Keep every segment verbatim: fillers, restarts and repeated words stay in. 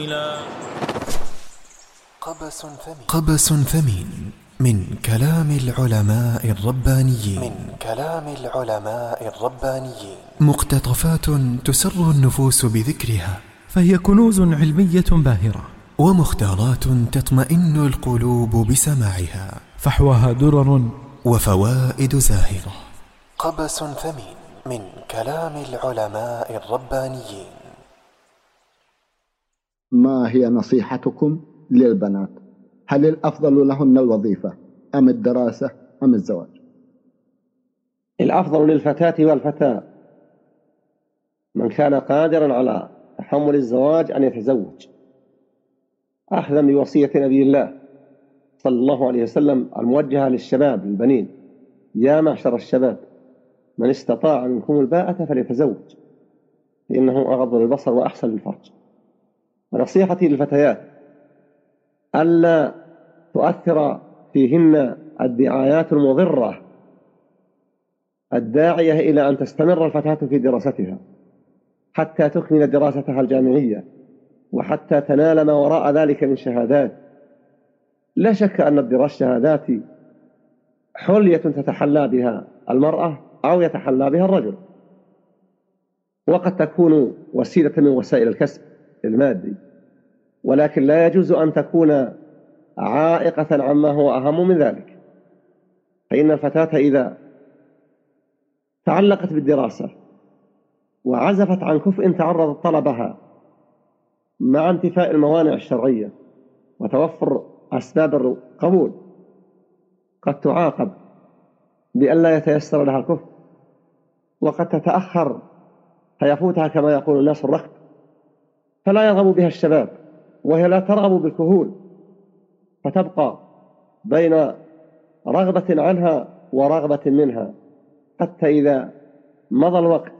قبس ثمين, قبس ثمين من كلام العلماء الربانيين من كلام العلماء الربانيين مقتطفات تسر النفوس بذكرها، فهي كنوز علمية باهرة، ومختارات تطمئن القلوب بسماعها، فحواها درر وفوائد زاهرة. قبس ثمين من كلام العلماء الربانيين. ما هي نصيحتكم للبنات؟ هل الأفضل لهن الوظيفة أم الدراسة أم الزواج؟ الأفضل للفتاة والفتى من كان قادرا على تحمل الزواج أن يتزوج، أخذا بوصية نبي الله صلى الله عليه وسلم الموجهة للشباب البنين: يا معشر الشباب من استطاع منكم الباءة فليتزوج فإنه أغض للبصر وأحسن للفرج. ونصيحتي للفتيات ألا تؤثر فيهن الدعايات المضرة الداعية إلى أن تستمر الفتاة في دراستها حتى تكمل دراستها الجامعية وحتى تنال ما وراء ذلك من شهادات. لا شك أن الدراسة الشهادات حلية تتحلى بها المرأة أو يتحلى بها الرجل، وقد تكون وسيلة من وسائل الكسب المادي، ولكن لا يجوز أن تكون عائقة عما هو أهم من ذلك. فإن الفتاة إذا تعلقت بالدراسة وعزفت عن كفء تعرض طلبها مع انتفاء الموانع الشرعية وتوفر أسباب القبول، قد تعاقب بأن لا يتيسر لها الكفء، وقد تتأخر فيفوتها كما يقول الناس الركب، فلا يرغب بها الشباب وهي لا ترغب بالكهول، فتبقى بين رغبة عنها ورغبة منها حتى إذا مضى الوقت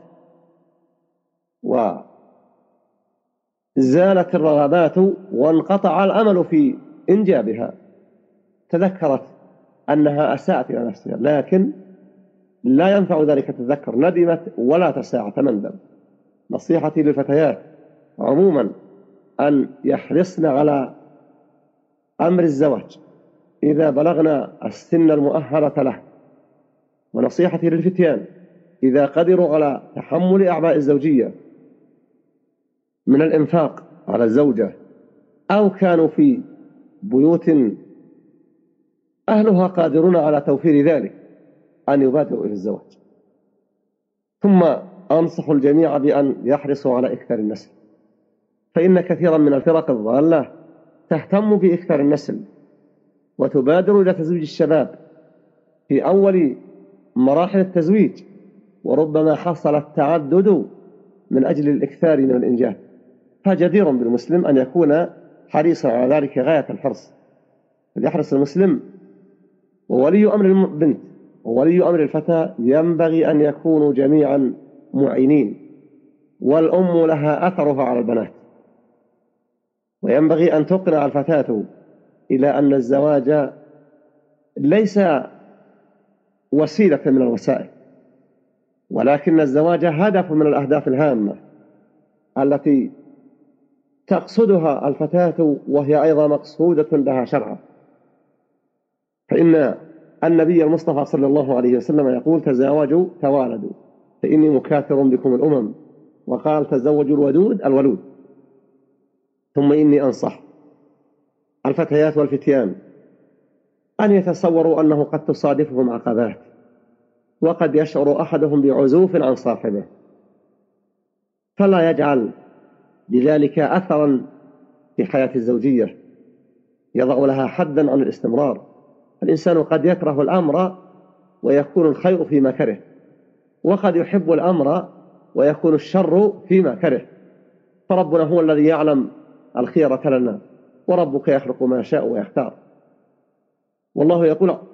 وزالت الرغبات وانقطع الأمل في إنجابها تذكرت أنها أساءت إلى نفسها، لكن لا ينفع ذلك التذكر، ندمت ولا تساء تندم. نصيحتي للفتيات عموما أن يحرصن على أمر الزواج إذا بلغنا السن المؤهلة له، ونصيحتي للفتيان إذا قدروا على تحمل أعباء الزوجية من الإنفاق على الزوجة أو كانوا في بيوت أهلها قادرون على توفير ذلك أن يبادروا إلى الزواج. ثم أنصح الجميع بأن يحرصوا على إكثار النسل، فإن كثيرا من الفرق الضالة تهتم بإكثار النسل وتبادر إلى تزويج الشباب في أول مراحل التزويج، وربما حصل التعدد من أجل الإكثار من الإنجاب. فجدير بالمسلم أن يكون حريصا على ذلك غاية الحرص. فليحرص المسلم وولي أمر البنت وولي أمر الفتى ينبغي أن يكونوا جميعا معينين، والأم لها أثرها على البنات، وينبغي أن تقنع الفتاة إلى أن الزواج ليس وسيلة من الوسائل، ولكن الزواج هدف من الأهداف الهامة التي تقصدها الفتاة وهي أيضا مقصودة لها شرعا. فإن النبي المصطفى صلى الله عليه وسلم يقول: تزاوجوا توالدوا فإني مكاثر بكم الأمم، وقال: تزوجوا الودود الولود. ثم إني أنصح الفتيات والفتيان أن يتصوروا أنه قد تصادفهم عقبات، وقد يشعر أحدهم بعزوف عن صاحبه، فلا يجعل بذلك أثرا في حياة الزوجية يضع لها حدا عن الاستمرار. الإنسان قد يكره الأمر ويكون الخير فيما كره، وقد يحب الأمر ويكون الشر فيما كره، فربنا هو الذي يعلم الخيرة لنا، وربك يخلق ما شاء ويختار. والله يقول: